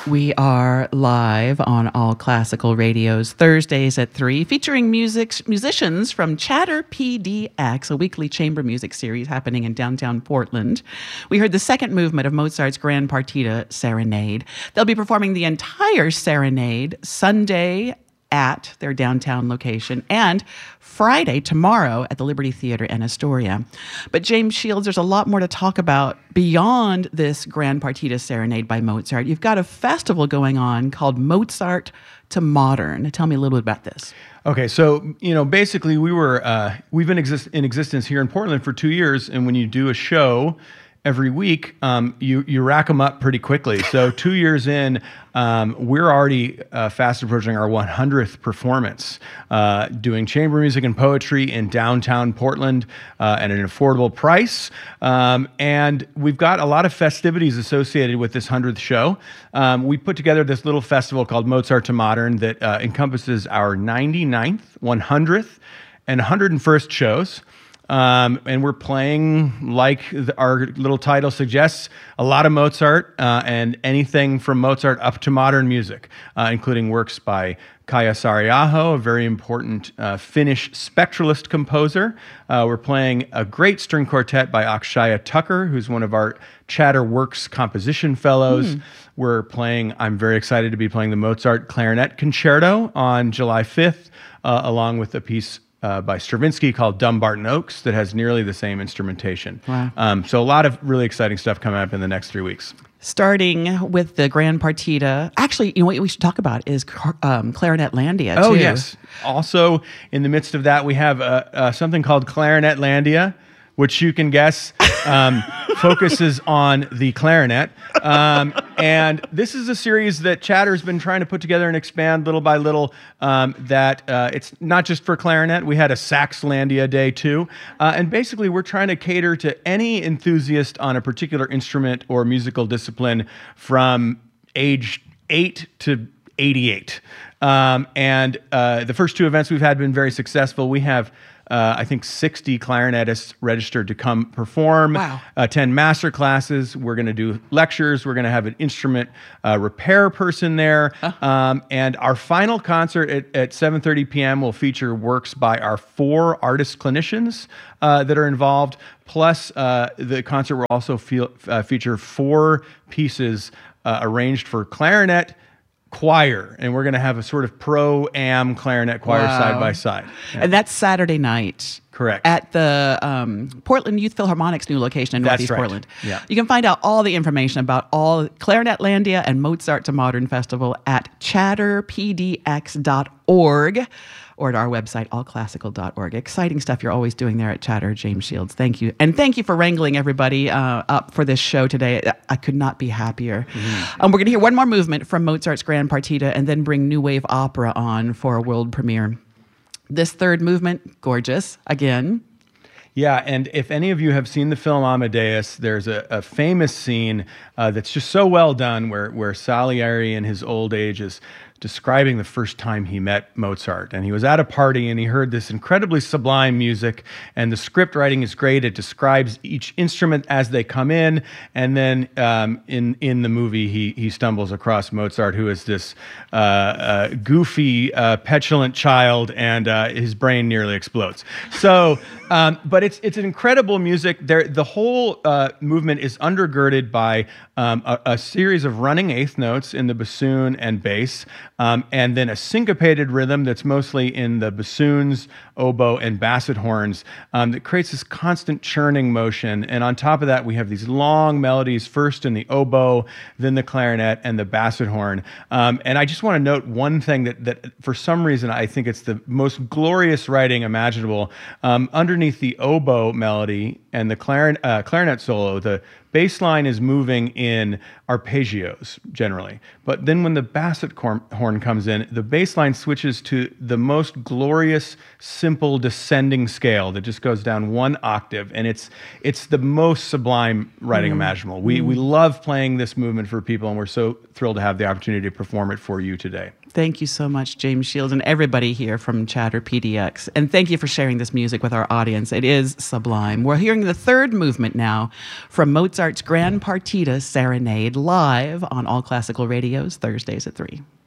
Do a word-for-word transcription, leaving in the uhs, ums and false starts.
We are live on All Classical Radio's Thursdays at three, featuring music, musicians from Chatter P D X, a weekly chamber music series happening in downtown Portland. We heard the second movement of Mozart's Grand Partita Serenade. They'll be performing the entire serenade Sunday at their downtown location and Friday, tomorrow, at the Liberty Theater in Astoria. But James Shields, there's a lot more to talk about beyond this Grand Partita Serenade by Mozart. You've got a festival going on called Mozart to Modern. Tell me a little bit about this. Okay, so, you know, basically we were, uh, we've been exist- in existence here in Portland for two years, and when you do a show every week, um, you, you rack them up pretty quickly. So two years in, um, we're already uh, fast approaching our one hundredth performance, uh, doing chamber music and poetry in downtown Portland uh, at an affordable price. Um, and we've got a lot of festivities associated with this one hundredth show. Um, we put together this little festival called Mozart to Modern that uh, encompasses our ninety-ninth, one hundredth, and one hundred first shows. Um, and we're playing, like the, our little title suggests, a lot of Mozart uh, and anything from Mozart up to modern music, uh, including works by Kaija Saariaho, a very important uh, Finnish spectralist composer. Uh, we're playing a great string quartet by Akshaya Tucker, who's one of our Chatter Works composition fellows. Mm. We're playing, I'm very excited to be playing the Mozart Clarinet Concerto on July fifth, uh, along with a piece Uh, by Stravinsky called Dumbarton Oaks that has nearly the same instrumentation. Wow. Um, so a lot of really exciting stuff coming up in the next three weeks. Starting with the Grand Partita. Actually, you know what we should talk about is um, Clarinetlandia, too. Oh, yes. Also, in the midst of that, we have uh, uh, something called Clarinetlandia, which you can guess um, focuses on the clarinet. Um, and this is a series that Chatter's been trying to put together and expand little by little, um, that uh, it's not just for clarinet. We had a Saxlandia day too. Uh, and basically we're trying to cater to any enthusiast on a particular instrument or musical discipline from age eight to eighty-eight. Um, and uh, the first two events we've had have been very successful. We have Uh, I think sixty clarinetists registered to come perform, wow. attend master classes. We're going to do lectures. We're going to have an instrument uh, repair person there. Huh. Um, and our final concert at, at seven thirty p.m. will feature works by our four artist clinicians uh, that are involved. Plus, uh, the concert will also feel, uh, feature four pieces uh, arranged for clarinet, choir, and we're going to have a sort of pro-am clarinet choir wow. side by side. Yeah. And that's Saturday night. Correct. At the um, Portland Youth Philharmonic's new location in That's Northeast right. Portland. Yeah. You can find out all the information about all Clarinetlandia and Mozart to Modern Festival at chatter p d x dot org or at our website, all classical dot org. Exciting stuff you're always doing there at Chatter, James Shields. Thank you. And thank you for wrangling everybody uh, up for this show today. I could not be happier. Mm-hmm. Um, we're going to hear one more movement from Mozart's Grand Partita and then bring New Wave Opera on for a world premiere. This third movement, gorgeous, again. Yeah, and if any of you have seen the film Amadeus, there's a, a famous scene uh, that's just so well done where, where Salieri in his old age is describing the first time he met Mozart. And he was at a party and he heard this incredibly sublime music, and the script writing is great. It describes each instrument as they come in. And then um, in, in the movie, he, he stumbles across Mozart, who is this uh, uh, goofy, uh, petulant child, and uh, his brain nearly explodes. So, um, but it's, it's an incredible music. There, the whole uh, movement is undergirded by um, a, a series of running eighth notes in the bassoon and bass. Um, and then a syncopated rhythm that's mostly in the bassoons, oboe, and basset horns um, that creates this constant churning motion. And on top of that, we have these long melodies, first in the oboe, then the clarinet, and the basset horn. Um, and I just want to note one thing that, that, for some reason, I think it's the most glorious writing imaginable. Um, underneath the oboe melody and the clarin- uh, clarinet solo, the bass line is moving in arpeggios generally. But then when the basset cor- horn comes in, the bass line switches to the most glorious, simple descending scale that just goes down one octave. And it's it's the most sublime writing mm. imaginable. We, mm. we love playing this movement for people, and we're so thrilled to have the opportunity to perform it for you today. Thank you so much, James Shields, and everybody here from Chatter P D X. And thank you for sharing this music with our audience. It is sublime. We're hearing the third movement now from Mozart's Grand Partita Serenade live on All Classical Radio's Thursdays at three.